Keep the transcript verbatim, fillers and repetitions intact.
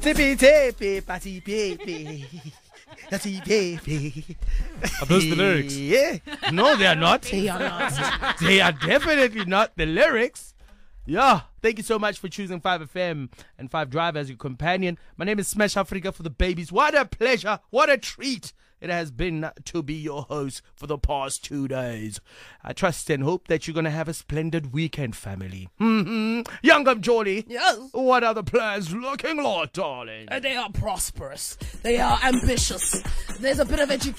Tippy tippy, patty pepe. Patty pepe. Are those the lyrics? Yeah. No, they are not. They are not. They are definitely not the lyrics. Yeah. Thank you so much for choosing five F M and five Drive as your companion. My name is Smash Africa for the babies. What a pleasure. What a treat it has been to be your host for the past two days. I trust and hope that you're going to have a splendid weekend, family. Mm-hmm. Young up, Jolly. Yes. What are the plans looking like, darling? Uh, They are prosperous. They are ambitious. There's a bit of education.